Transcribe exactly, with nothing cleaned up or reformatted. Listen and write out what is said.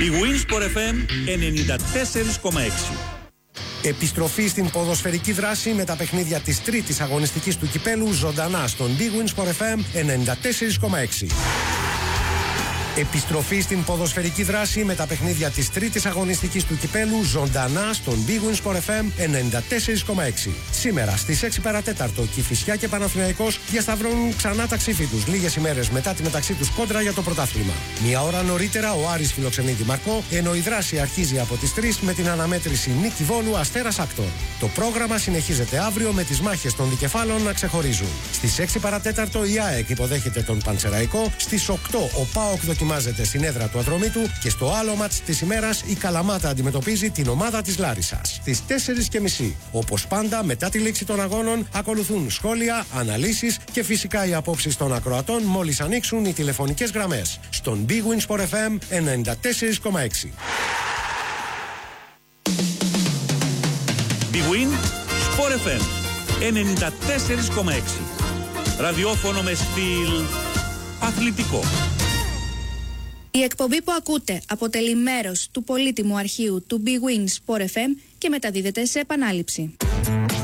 Η Winsport εφ εμ ενενήντα τέσσερα κόμμα έξι. Επιστροφή στην ποδοσφαιρική δράση με τα παιχνίδια της τρίτης αγωνιστικής του κυπέλου ζωντανά στον Big Winsport εφ εμ ενενήντα τέσσερα κόμμα έξι. Επιστροφή στην ποδοσφαιρική δράση με τα παιχνίδια της τρίτης αγωνιστικής του κυπέλου ζωντανά στον Big Winsport εφ εμ ενενήντα τέσσερα κόμμα έξι. Σήμερα στις έξι παρατέταρτο Κηφισιά και Παναθηναϊκός διασταυρώνουν ξανά τα ξύφη τους λίγες ημέρες μετά τη μεταξύ τους κόντρα για το πρωτάθλημα. Μια ώρα νωρίτερα ο Άρης φιλοξενεί τη Μαρκό, ενώ η δράση αρχίζει από τις τρεις με την αναμέτρηση Νίκη Βόλου Αστέρας Άκτορ. Το πρόγραμμα συνεχίζεται αύριο με τις μάχες των δικεφάλων να ξεχωρίζουν. Στις έξι παρατέταρτο η ΑΕΚ υποδέχεται τον Πανσεραϊκό, στις οκτώ ο ΠΑΟΚ δοκιμάζεται στην έδρα του Ατρομήτου και στο άλλο μάτς της ημέρας η Καλαμάτα αντιμετωπίζει την ομάδα της Λάρισσας. Στις τέσσερις και μισή, όπως πάντα μετά τη λήξη των αγώνων, ακολουθούν σχόλια, αναλύσεις και φυσικά οι απόψεις των ακροατών μόλις ανοίξουν οι τηλεφωνικές γραμμές. Στον Big Winsport εφ εμ ενενήντα τέσσερα κόμμα έξι. Big Win Sport εφ εμ ενενήντα τέσσερα κόμμα έξι. Ραδιόφωνο με στυλ αθλητικό. Η εκπομπή που ακούτε αποτελεί μέρος του πολύτιμου αρχείου του Big Win Sport εφ εμ και μεταδίδεται σε επανάληψη.